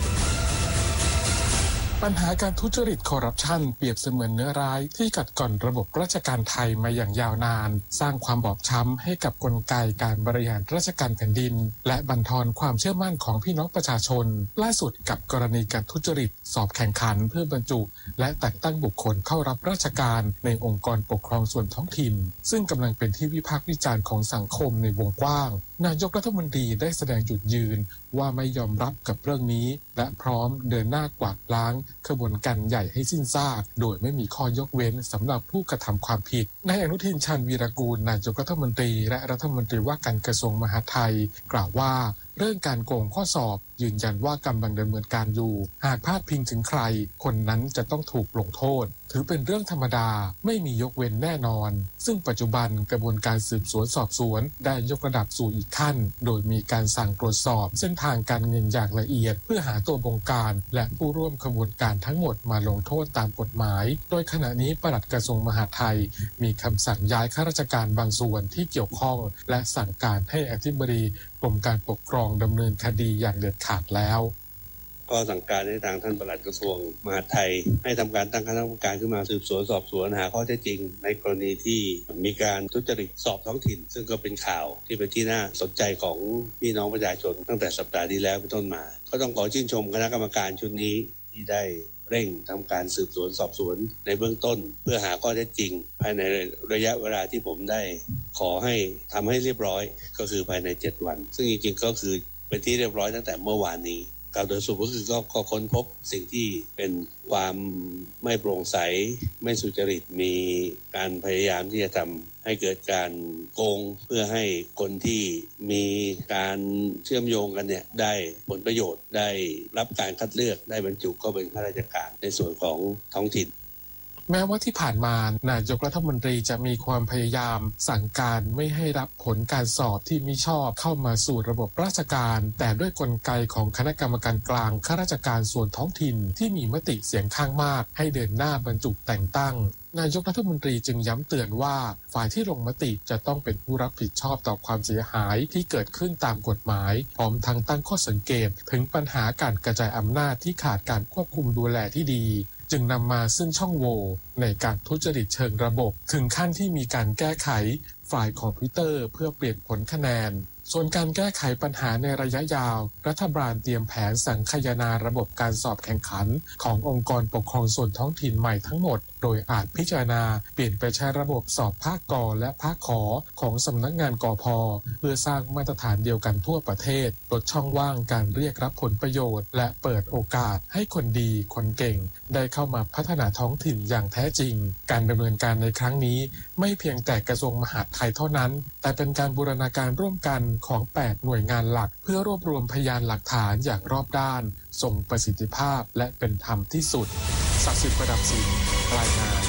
ปัญหาการทุจริตคอร์รัปชันเปรียบเสมือนเนื้อร้ายที่กัดก่อนระบบราชการไทยมาอย่างยาวนานสร้างความบอบช้ำให้กับกลไกการบริหารราชการแผ่นดินและบั่นทอนความเชื่อมั่นของพี่น้องประชาชนล่าสุดกับกรณีการทุจริตสอบแข่งขันเพื่อบรรจุและแต่งตั้งบุคคลเข้ารับราชการในองค์กรปกครองส่วนท้องถิ่นซึ่งกำลังเป็นที่วิพากษ์วิจารณ์ของสังคมในวงกว้างนายกรัฐมนตรีได้แสดงจุดยืนว่าไม่ยอมรับกับเรื่องนี้และพร้อมเดินหน้ากวาดล้างขบวนการใหญ่ให้สิ้นซากโดยไม่มีข้อยกเว้นสำหรับผู้กระทำความผิดนายอนุทินชาญวีรกูลนายกรัฐมนตรีและรัฐมนตรีว่าการกระทรวงมหาดไทยกล่าวว่าเรื่องการโกงข้อสอบยืนยันว่ากำลังดำเนินการอยู่หากพลาดพิงถึงใครคนนั้นจะต้องถูกลงโทษถือเป็นเรื่องธรรมดาไม่มียกเว้นแน่นอนซึ่งปัจจุบันกระบวนการสืบสวนสอบสวนได้ยกระดับสู่อีกขั้นโดยมีการสั่งตรวจสอบเส้นทางการเงินอย่างละเอียดเพื่อหาตัวบงการและผู้ร่วมขบวนการทั้งหมดมาลงโทษตามกฎหมายโดยขณะนี้ปลัดกระทรวงมหาดไทยมีคำสั่งย้ายข้าราชการบางส่วนที่เกี่ยวข้องและสั่งการให้อธิบดีกรมการปกครองดำเนินคดีอย่างเด็ดขาดแล้วก็สั่งการให้ทางท่านปลัดกระทรวงมหาดไทยให้ทำการตั้งคณะกรรมการขึ้นมาสืบสวนสอบสวนหาข้อเท็จจริงในกรณีที่มีการทุจริตสอบท้องถิ่นซึ่งก็เป็นข่าวที่เป็นที่น่าสนใจของพี่น้องประชาชนตั้งแต่สัปดาห์ที่แล้วเป็นต้นมาก็ต้องขอชื่นชมคณะกรรมการชุดนี้ที่ได้เร่งทำการสืบสวนสอบสวนในเบื้องต้นเพื่อหาข้อเท็จจริงภายในระยะเวลาที่ผมได้ขอให้ทำให้เรียบร้อยก็คือภายใน7วันซึ่งจริงๆก็คือเป็นที่เรียบร้อยตั้งแต่เมื่อวานนี้กล่าวโดยสรุปก็คือก็ค้นพบสิ่งที่เป็นความไม่โปร่งใสไม่สุจริตมีการพยายามที่จะทำให้เกิดการโกงเพื่อให้คนที่มีการเชื่อมโยงกันเนี่ยได้ผลประโยชน์ได้รับการคัดเลือกได้บรรจุเข้าเป็นข้าราชการในส่วนของท้องถิ่นแม้ว่าที่ผ่านมานายกรัฐมนตรีจะมีความพยายามสั่งการไม่ให้รับผลการสอบที่มิชอบเข้ามาสู่ระบบราชการแต่ด้วยกลไกของคณะกรรมการกลางข้าราชการส่วนท้องถิ่นที่มีมติเสียงข้างมากให้เดินหน้าบรรจุแต่งตั้งนายกรัฐมนตรีจึงย้ำเตือนว่าฝ่ายที่ลงมติจะต้องเป็นผู้รับผิดชอบต่อความเสียหายที่เกิดขึ้นตามกฎหมายพร้อมทั้งตั้งข้อสังเกตถึงปัญหาการกระจายอำนาจที่ขาดการควบคุมดูแลที่ดีจึงนำมาซึ่งช่องโหว่ในการทุจริตเชิงระบบถึงขั้นที่มีการแก้ไขฝ่ายคอมพิวเตอร์เพื่อเปลี่ยนผลคะแนนส่วนการแก้ไขปัญหาในระยะยาวรัฐบาลเตรียมแผนสังคายนาระบบการสอบแข่งขันขององค์กรปกครองส่วนท้องถิ่นใหม่ทั้งหมดโดยอาจพิจารณาเปลี่ยนไปใช้ระบบสอบภาคกและภาคขอของสำนักงานกพ.เพื่อสร้างมาตรฐานเดียวกันทั่วประเทศลดช่องว่างการเรียกรับผลประโยชน์และเปิดโอกาสให้คนดีคนเก่งได้เข้ามาพัฒนาท้องถิ่นอย่างแท้จริงการดำเนินการในครั้งนี้ไม่เพียงแต่กระทรวงมหาดไทยเท่านั้นแต่เป็นการบูรณาการร่วมกันของ8หน่วยงานหลักเพื่อรวบรวมพยานหลักฐานอย่างรอบด้านทรงประสิทธิภาพและเป็นธรรมที่สุดศักดิ์สิทธิ์ประดับสินรายงาน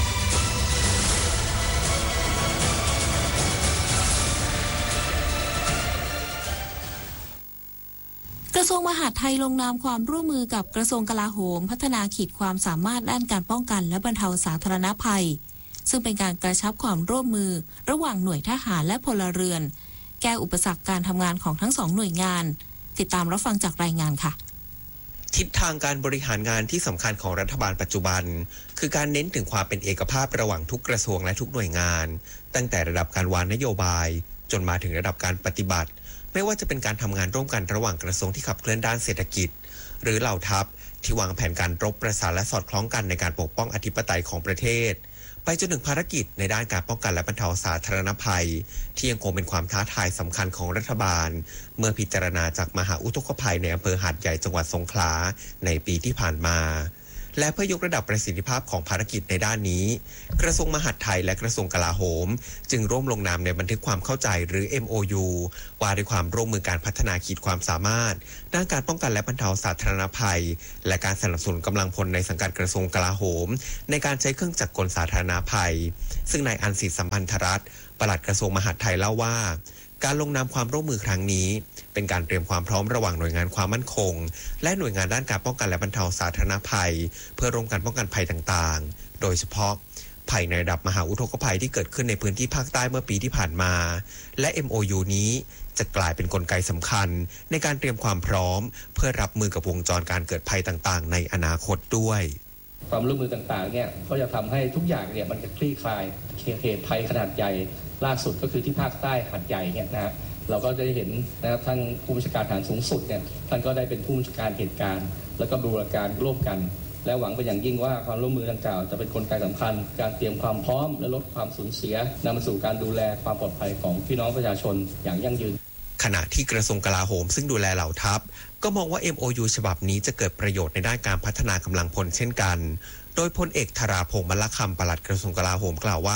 กระทรวงมหาดไทยลงนามความร่วมมือกับกระทรวงกลาโหมพัฒนาขีดความสามารถด้านการป้องกันและบรรเทาสาธารณภัยซึ่งเป็นการกระชับความร่วมมือระหว่างหน่วยทหารและพลเรือนแก้อุปสรรคการทำงานของทั้งสองหน่วยงานติดตามรับฟังจากรายงานค่ะทิศทางการบริหารงานที่สำคัญของรัฐบาลปัจจุบันคือการเน้นถึงความเป็นเอกภาพระหว่างทุกกระทรวงและทุกหน่วยงานตั้งแต่ระดับการวางนโยบายจนมาถึงระดับการปฏิบัติไม่ว่าจะเป็นการทำงานร่วมกันระหว่างกระทรวงที่ขับเคลื่อนด้านเศรษฐกิจหรือเหล่าทัพที่วางแผนการรบประสานและสอดคล้องกันในการปกป้องอธิปไตยของประเทศไปจนถึงภารกิจในด้านการป้องกันและบรรเทาสาธารณภัยที่ยังคงเป็นความท้าทายสำคัญของรัฐบาลเมื่อพิจารณาจากมหาอุทกภัยในอำเภอหาดใหญ่จังหวัดสงขลาในปีที่ผ่านมาและเพื่อยกระดับประสิทธิภาพของภารกิจในด้านนี้กระทรวงมหาดไทยและกระทรวงกลาโหมจึงร่วมลงนามในบันทึกความเข้าใจหรือ MOU ว่าด้วยความร่วมมือการพัฒนาขีดความสามารถด้านการป้องกันและบรรเทาสาธารณภัยและการสนับสนุนกำลังพลในสังกัดกระทรวงกลาโหมในการใช้เครื่องจักรกลสาธารณภัยซึ่งนายอันศิษย์สัมพันธรัตน์ปลัดกระทรวงมหาดไทยเล่าว่าการลงนามความร่วมมือครั้งนี้เป็นการเตรียมความพร้อมระหว่างหน่วยงานความมั่นคงและหน่วยงานด้านการป้องกันและบรรเทาสาธารณภัยเพื่อร่วมกันป้องกันภัยต่างๆโดยเฉพาะภัยในระดับมหาอุทกภัยที่เกิดขึ้นในพื้นที่ภาคใต้เมื่อปีที่ผ่านมาและ MOU นี้จะกลายเป็นกลไกสำคัญในการเตรียมความพร้อมเพื่อรับมือกับวงจรการเกิดภัยต่างๆในอนาคตด้วยความร่วมมือต่างๆเนี่ยก็จะทำให้ทุกอย่างเนี่ยมันจะคลี่คลายเหตุภัยขนาดใหญ่ล่าสุดก็คือที่ภาคใต้หาดใหญ่เนี่ยนะเราก็จะได้เห็นนะครับท่านผู้บัญชาการทหารสูงสุดเนี่ยท่านก็ได้เป็นผู้บัญชาการเหตุการณ์แล้วก็บูรณาการร่วมกันและหวังเป็นอย่างยิ่งว่าความร่วมมือดังกล่าวจะเป็นกลไกสำคัญการเตรียมความพร้อมและลดความสูญเสียนำมาสู่การดูแลความปลอดภัยของพี่น้องประชาชนอย่างยั่งยืนขณะที่กระทรวงกลาโหมซึ่งดูแลเหล่าทัพก็มองว่า MOU ฉบับนี้จะเกิดประโยชน์ในด้านการพัฒนากำลังพลเช่นกันโดยพลเอกธราพงษ์มลคำปลัดกระทรวงกลาโหมกล่าวว่า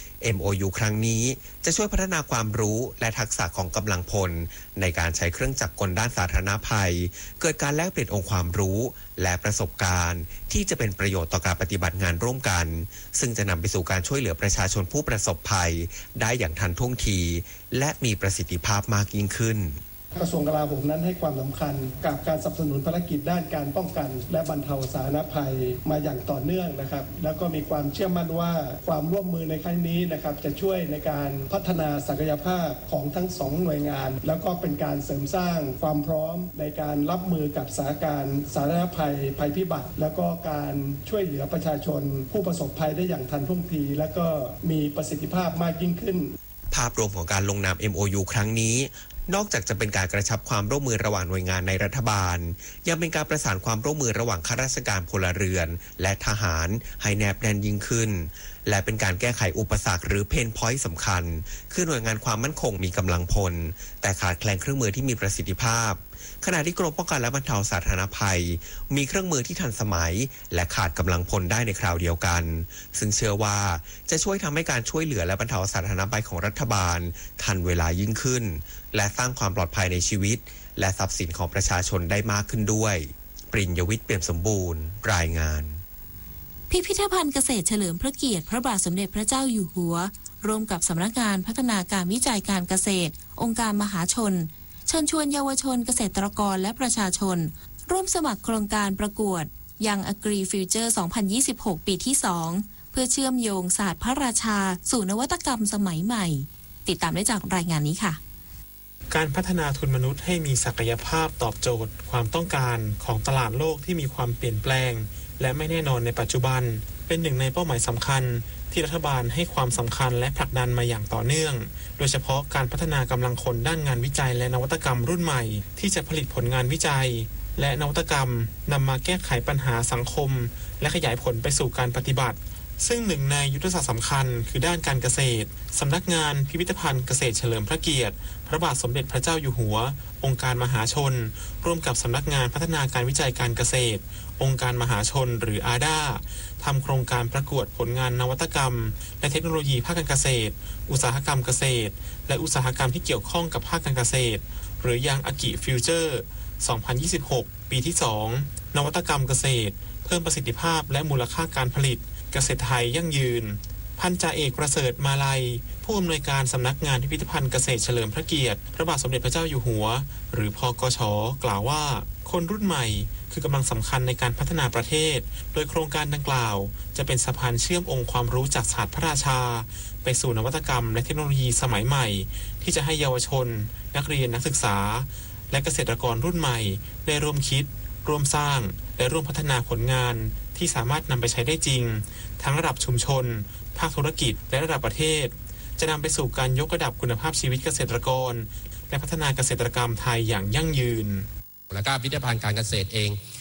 MOU ครั้งนี้จะช่วยพัฒนาความรู้และทักษะของกำลังพลในการใช้เครื่องจักรกลด้านสาธารณภัยเกิดการแลกเปลี่ยนองค์ความรู้และประสบการณ์ที่จะเป็นประโยชน์ต่อการปฏิบัติงานร่วมกันซึ่งจะนำไปสู่การช่วยเหลือประชาชนผู้ประสบภัยได้อย่างทันท่วงทีและมีประสิทธิภาพมากยิ่งขึ้นกระทรวงกลาโหมนั้นให้ความสำคัญกับการสนับสนุนภารกิจด้านการป้องกันและบรรเทาสาธารณภัยมาอย่างต่อเนื่องนะครับแล้วก็มีความเชื่อมั่นว่าความร่วมมือในครั้งนี้นะครับจะช่วยในการพัฒนาศักยภาพของทั้งสองหน่วยงานแล้วก็เป็นการเสริมสร้างความพร้อมในการรับมือกับสถานการณ์สาธารณภัยภัยพิบัติแล้วก็การช่วยเหลือประชาชนผู้ประสบภัยได้อย่างทันท่วงทีและก็มีประสิทธิภาพมากยิ่งขึ้นภาพรวมของการลงนาม MOU ครั้งนี้นอกจากจะเป็นการกระชับความร่วมมือระหว่างหน่วยงานในรัฐบาลยังเป็นการประสานความร่วมมือระหว่างข้าราชการพลเรือนและทหารให้แนบแน่นยิ่งขึ้นและเป็นการแก้ไขอุปสรรคหรือเพนพอยต์สำคัญคือหน่วยงานความมั่นคงมีกำลังพลแต่ขาดแคลนเครื่องมือที่มีประสิทธิภาพขณะที่กรมป้องกันและบรรเทาสาธารณภัยมีเครื่องมือที่ทันสมัยและขาดกำลังพลได้ในคราวเดียวกันซึ่งเชื่อว่าจะช่วยทำให้การช่วยเหลือและบรรเทาสาธารณภัยของรัฐบาลทันเวลายิ่งขึ้นและสร้างความปลอดภัยในชีวิตและทรัพย์สินของประชาชนได้มากขึ้นด้วยปริญญวิทย์เปี่ยมสมบูรณ์รายงานพิพิธภัณฑ์เกษตรเฉลิมพระเกียรติพระบาทสมเด็จพระเจ้าอยู่หัวร่วมกับสำนักงานพัฒนาการวิจัยการเกษตรองค์การมหาชนเชิญชวนเยาวชนเกษตรกรและประชาชนร่วมสมัครโครงการประกวด Young Agri Future 2026 ปีที่ 2 เพื่อเชื่อมโยงศาสตร์พระราชาสู่นวัตกรรมสมัยใหม่ติดตามได้จากรายงานนี้ค่ะการพัฒนาทุนมนุษย์ให้มีศักยภาพตอบโจทย์ความต้องการของตลาดโลกที่มีความเปลี่ยนแปลงและไม่แน่นอนในปัจจุบันเป็นหนึ่งในเป้าหมายสำคัญที่รัฐบาลให้ความสำคัญและผลักดันมาอย่างต่อเนื่องโดยเฉพาะการพัฒนากำลังคนด้านงานวิจัยและนวัตกรรมรุ่นใหม่ที่จะผลิตผลงานวิจัยและนวัตกรรมนำมาแก้ไขปัญหาสังคมและขยายผลไปสู่การปฏิบัติซึ่งหนึ่งในยุทธศาสตร์สำคัญคือด้านการเกษตรสำนักงานพิพิธภัณฑ์เกษตรเฉลิมพระเกียรติพระบาทสมเด็จพระเจ้าอยู่หัวองค์การมหาชนร่วมกับสำนักงานพัฒนาการวิจัยการเกษตรองค์การมหาชนหรือ ADA ทำโครงการประกวดผลงานนวัตกรรมและเทคโนโลยีภาคการเกษตรอุตสาหกรรมเกษตรและอุตสาหกรรมที่เกี่ยวข้องกับภาคการเกษตรหรือ Young Agri Future 2026 ปีที่ 2 นวัตกรรมเกษตรเพิ่มประสิทธิภาพและมูลค่าการผลิตเกษตรไทยยั่งยืนพันจ่าเอกประเสริฐมาลัยผู้อำนวยการสำนักงานพิพิธภัณฑ์เกษตรเฉลิมพระเกียรติพระบาทสมเด็จพระเจ้าอยู่หัวหรือพกช.กล่าวว่าคนรุ่นใหม่คือกำลังสำคัญในการพัฒนาประเทศโดยโครงการดังกล่าวจะเป็นสะพานเชื่อมองค์ความรู้จากศาสตร์พระราชาไปสู่นวัตกรรมและเทคโนโลยีสมัยใหม่ที่จะให้เยาวชนนักเรียนนักศึกษาและเกษตรกรรุ่นใหม่ได้ร่วมคิดร่วมสร้างและร่วมพัฒนาผลงานที่สามารถนำไปใช้ได้จริงทั้งระดับชุมชนภาคธุรกิจและระดับประเทศจะนำไปสู่การยกระดับคุณภาพชีวิตเกษตรกรและพัฒนาเกษตรกรรมไทยอย่างยั่งยืนและก็พิพิธภัณฑ์การเกษตรเอง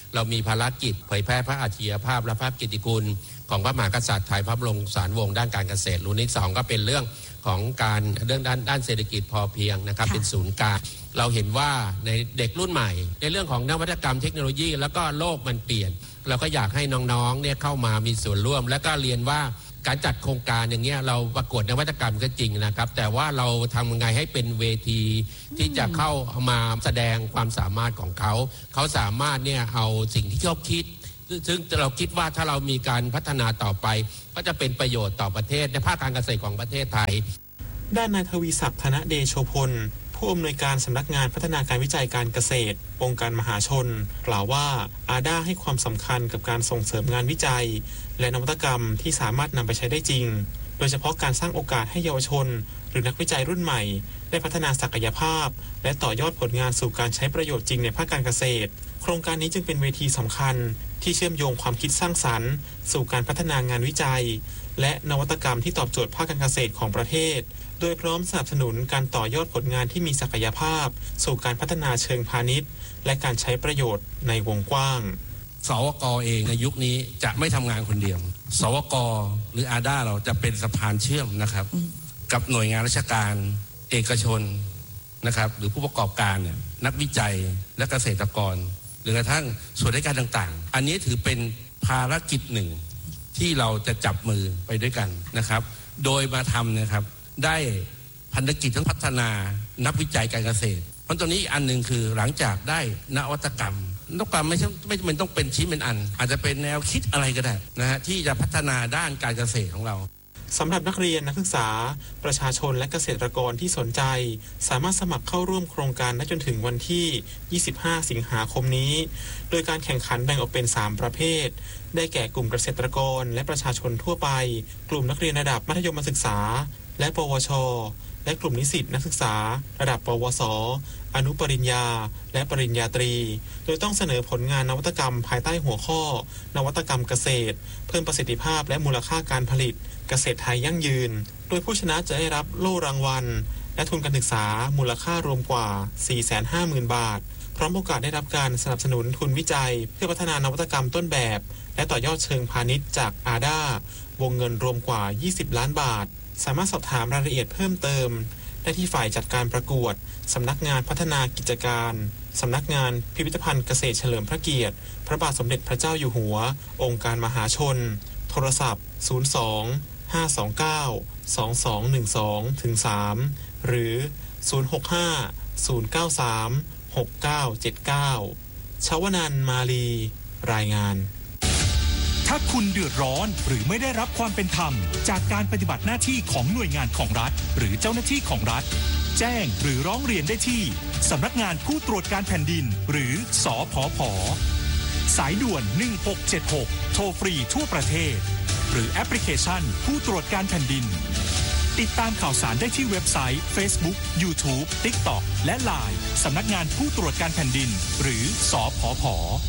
เรามีภารกิจเผยแพร่พระอัจฉริยภาพและพระกิตติคุณของพระมหากษัตริย์ไทยพระบรมสารวงศ์ด้านการเกษตรรุ่นที่2ก็เป็นเรื่องของการเรื่องด้านเศรษฐกิจพอเพียงนะครับเป็นศูนย์กลางเราเห็นว่าในเด็กรุ่นใหม่ในเรื่องของนวัตกรรมเทคโนโลยีแล้วก็โลกมันเปลี่ยนเราก็อยากให้น้องๆเนี่ยเข้ามามีส่วนร่วมและก็เรียนว่าการจัดโครงการอย่างเงี้ยเราประกวดนวัตกรรมก็จริงนะครับแต่ว่าเราทำยังไงให้เป็นเวทีที่จะเข้ามาแสดงความสามารถของเขาสามารถเนี่ยเอาสิ่งที่เขาคิดซึ่งเราคิดว่าถ้าเรามีการพัฒนาต่อไปก็จะเป็นประโยชน์ต่อประเทศในภาคการเกษตรของประเทศไทยด้านนายทวีศักดิ์ธนเดโชพลผู้อำนวยการสำนักงานพัฒนาการวิจัยการเกษตรองค์การมหาชนกล่าวว่าอาด้าให้ความสำคัญกับการส่งเสริมงานวิจัยและนวัตกรรมที่สามารถนำไปใช้ได้จริงโดยเฉพาะการสร้างโอกาสให้เยาวชนหรือนักวิจัยรุ่นใหม่ได้พัฒนาศักยภาพและต่อยอดผลงานสู่การใช้ประโยชน์จริงในภาคการเกษตรโครงการนี้จึงเป็นเวทีสำคัญที่เชื่อมโยงความคิดสร้างสรรค์สู่การพัฒนางานวิจัยและนวัตกรรมที่ตอบโจทย์ภาคการเกษตรของประเทศโดยพร้อมสนับสนุนการต่อยอดผลงานที่มีศักยภาพสู่การพัฒนาเชิงพาณิชย์และการใช้ประโยชน์ในวงกว้างสวก.เองในยุคนี้จะไม่ทำงานคนเดียวสวก.หรืออาด้าเราจะเป็นสะพานเชื่อมนะครับกับหน่วยงานราชการเอกชนนะครับหรือผู้ประกอบการเนี่ยนักวิจัยและเกษตรกรหรือกระทั่งส่วนราชการต่างๆอันนี้ถือเป็นภารกิจหนึ่งที่เราจะจับมือไปด้วยกันนะครับโดยมาทำนะครับได้พันธกิจทั้งพัฒนานักวิจัยการเกษตรเพราะตรงนี้อันหนึ่งคือหลังจากได้นวัตกรรมไม่จำเป็นต้องเป็นชิ้นเป็นอันอาจจะเป็นแนวคิดอะไรก็ได้นะฮะที่จะพัฒนาด้านการเกษตรของเราสำหรับนักเรียนนักศึกษาประชาชนและเกษตรกรที่สนใจสามารถสมัครเข้าร่วมโครงการได้จนถึงวันที่ 25 สิงหาคมนี้โดยการแข่งขันแบ่งออกเป็น 3 ประเภทได้แก่กลุ่มเกษตรกรและประชาชนทั่วไปกลุ่มนักเรียนระดับมัธยมศึกษาและปวชและกลุ่มนิสิตนักศึกษาระดับปวสอนุปริญญาและปริญญาตรีโดยต้องเสนอผลงานนวัตกรรมภายใต้หัวข้อนวัตกรรมเกษตรเพิ่มประสิทธิภาพและมูลค่าการผลิตเกษตรไทยยั่งยืนโดยผู้ชนะจะได้รับโล่รางวัลและทุนการศึกษามูลค่ารวมกว่า 450,000 บาทพร้อมโอกาสได้รับการสนับสนุนทุนวิจัยเพื่อพัฒนานวัตกรรมต้นแบบและต่อยอดเชิงพาณิชย์จากอาด้าวงเงินรวมกว่า 20 ล้านบาทสามารถสอบถามรายละเอียดเพิ่มเติมได้ที่ฝ่ายจัดการประกวดสำนักงานพัฒนากิจการสำนักงานพิพิธภัณฑ์เกษตรเฉลิมพระเกียรติพระบาทสมเด็จพระเจ้าอยู่หัวองค์การมหาชนโทรศัพท์02-529-2212-3หรือ065-093-6979ชวนันท์มาลีรายงานถ้าคุณเดือดร้อนหรือไม่ได้รับความเป็นธรรมจากการปฏิบัติหน้าที่ของหน่วยงานของรัฐหรือเจ้าหน้าที่ของรัฐแจ้งหรือร้องเรียนได้ที่สำนักงานผู้ตรวจการแผ่นดินหรือสผผ.สายด่วน1676โทรฟรีทั่วประเทศหรือแอปพลิเคชันผู้ตรวจการแผ่นดินติดตามข่าวสารได้ที่เว็บไซต์ Facebook YouTube TikTok และ LINE สำนักงานผู้ตรวจการแผ่นดินหรือสผผ.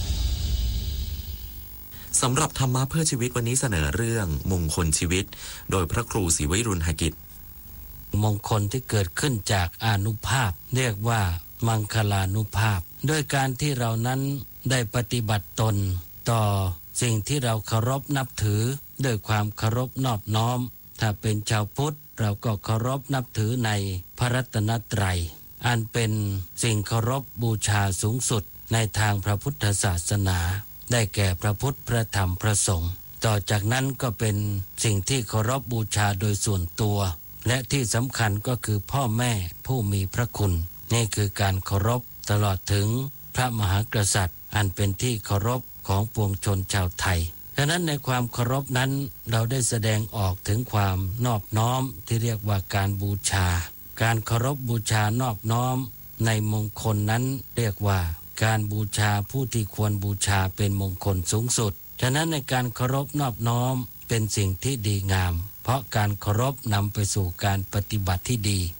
สำหรับธรรมะเพื่อชีวิตวันนี้เสนอเรื่องมงคลชีวิตโดยพระครูศรีวิรุณหกิจมงคลที่เกิดขึ้นจากอานุภาพเรียกว่ามังคลานุภาพด้วยการที่เรานั้นได้ปฏิบัติตนต่อสิ่งที่เราเคารพนับถือด้วยความเคารพนอบน้อมถ้าเป็นชาวพุทธเราก็เคารพนับถือในพระรัตนตรัยอันเป็นสิ่งเคารพบูชาสูงสุดในทางพระพุทธศาสนาได้แก่พระพุทธพระธรรมพระสงฆ์ต่อจากนั้นก็เป็นสิ่งที่เคารพบูชาโดยส่วนตัวและที่สำคัญก็คือพ่อแม่ผู้มีพระคุณนี่คือการเคารพตลอดถึงพระมหากษัตริย์อันเป็นที่เคารพของปวงชนชาวไทยฉะนั้นในความเคารพนั้นเราได้แสดงออกถึงความนอบน้อมที่เรียกว่าการบูชาการเคารพบูชานอบน้อมในมงคลนั้นเรียกว่าการบูชาผู้ที่ควรบูชาเป็นมงคลสูงสุดฉะนั้นในการเคารพนอบน้อมเป็นสิ่งที่ดีงามเพราะการเคารพนำไปสู่การปฏิบัติที่ดี